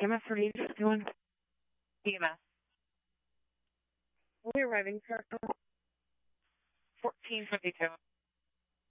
EMS, what are you just doing? EMS. We're arriving, sir. 1452.